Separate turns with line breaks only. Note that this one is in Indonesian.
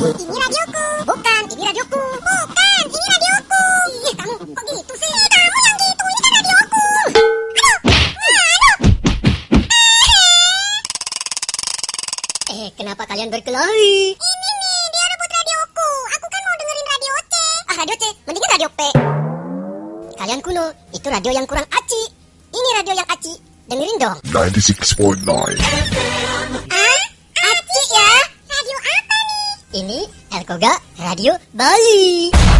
Ini radioku. Bukan, ini radioku. Bukan, ini radioku. Ih, kamu kok gitu sih? Kamu yang gitu, ini kan radioku.
Kenapa kalian berkelahi?
Ini nih, dia rebut radioku. Aku kan mau dengerin radio C.
Radio C, mendingan radio P. Kalian kuno, itu radio yang kurang aci. Ini radio yang aci. Dengerin dong.
96.9.
Aci ya? Radio apa nih?
Ini Erkoga Radio Bali.